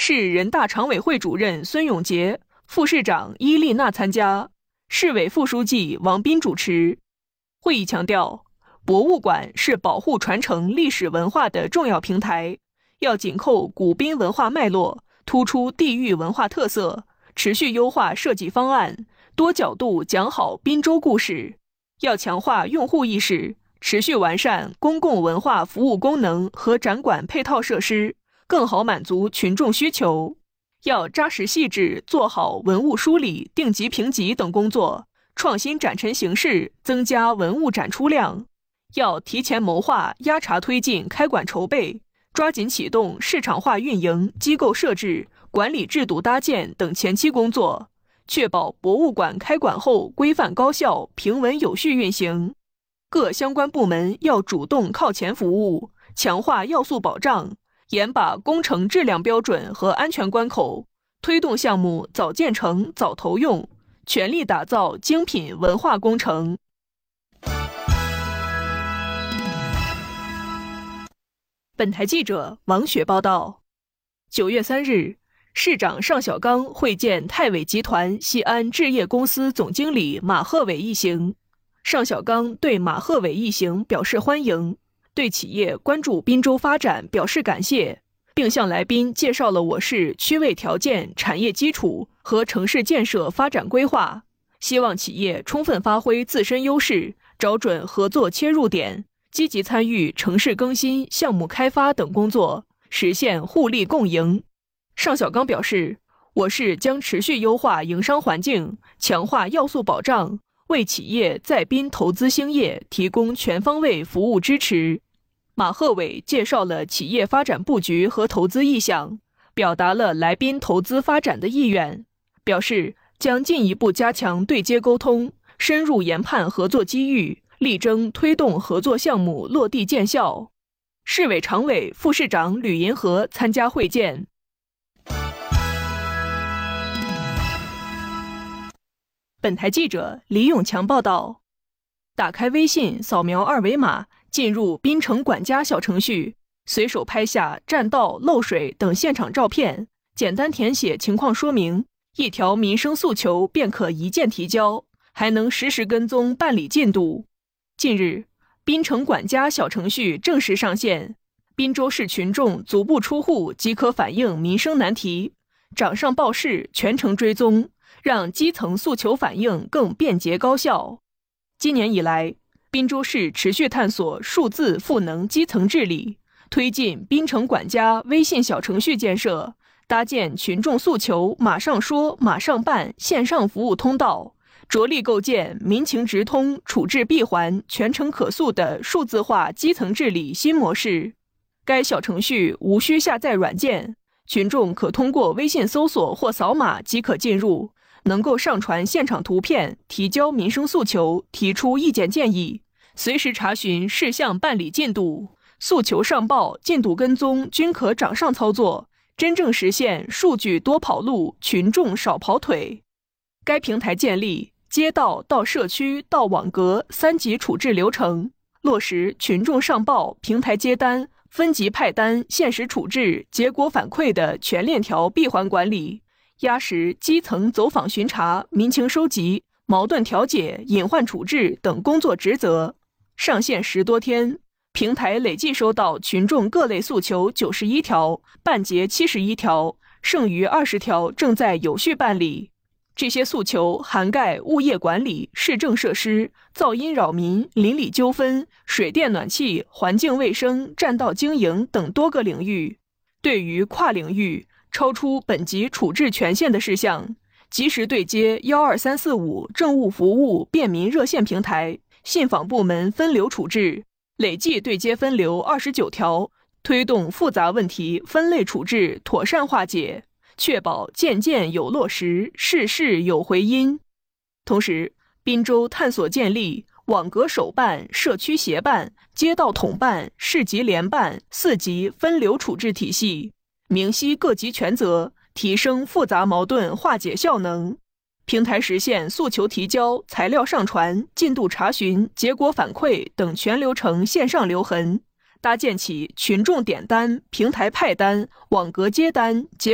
市人大常委会主任孙永杰、副市长伊丽娜参加，市委副书记王斌主持。会议强调，博物馆是保护传承历史文化的重要平台，要紧扣古滨文化脉络，突出地域文化特色，持续优化设计方案，多角度讲好滨州故事。要强化用户意识，持续完善公共文化服务功能和展馆配套设施，更好满足群众需求。要扎实细致做好文物梳理、定级评级等工作，创新展陈形式，增加文物展出量。要提前谋划、压查推进开馆筹备，抓紧启动市场化运营、机构设置、管理制度搭建等前期工作，确保博物馆开馆后规范高效、平稳有序运行。各相关部门要主动靠前服务，强化要素保障，严把工程质量标准和安全关口，推动项目早建成、早投用，全力打造精品文化工程。本台记者王雪报道。9月3日，市长尚小刚会见泰伟集团西安置业公司总经理马鹤伟一行。尚小刚对马鹤伟一行表示欢迎，对企业关注滨州发展表示感谢，并向来宾介绍了我市区位条件、产业基础和城市建设发展规划，希望企业充分发挥自身优势，找准合作切入点，积极参与城市更新、项目开发等工作，实现互利共赢。尚小刚表示，我市将持续优化营商环境，强化要素保障，为企业在滨投资兴业提供全方位服务支持。马鹤伟介绍了企业发展布局和投资意向，表达了来滨投资发展的意愿，表示将进一步加强对接沟通，深入研判合作机遇，力争推动合作项目落地见效。市委常委、副市长吕银河参加会见。本台记者李永强报道。打开微信，扫描二维码，进入滨城管家小程序，随手拍下占道、漏水等现场照片，简单填写情况说明，一条民生诉求便可一键提交，还能实时跟踪办理进度。近日，滨城管家小程序正式上线，滨州市群众足不出户即可反映民生难题，掌上报市，全程追踪，让基层诉求反映更便捷高效。今年以来，滨州市持续探索数字赋能基层治理，推进滨城管家微信小程序建设，搭建群众诉求马上说、马上办线上服务通道，着力构建民情直通、处置闭环、全程可诉的数字化基层治理新模式。该小程序无需下载软件，群众可通过微信搜索或扫码即可进入，能够上传现场图片，提交民生诉求，提出意见建议，随时查询事项办理进度，诉求上报、进度跟踪均可掌上操作，真正实现数据多跑路，群众少跑腿。该平台建立街道到社区到网格3级处置流程，落实群众上报、平台接单、分级派单、限时处置、结果反馈的全链条闭环管理，压实基层走访巡查、民情收集、矛盾调解、隐患处置等工作职责。上线10多天，平台累计收到群众各类诉求91条，办结71条，剩余20条正在有序办理。这些诉求涵盖物业管理、市政设施、噪音扰民、邻里纠纷、水电暖气、环境卫生、占道经营等多个领域。对于跨领域超出本级处置权限的事项，及时对接12345政务服务便民热线平台，信访部门分流处置，累计对接分流29条，推动复杂问题分类处置妥善化解，确保件件有落实，事事有回音。同时，滨州探索建立网格首办、社区协办、街道统办、市级联办4级分流处置体系，明晰各级权责，提升复杂矛盾化解效能。平台实现诉求提交、材料上传、进度查询、结果反馈等全流程线上留痕，搭建起群众点单、平台派单、网格接单、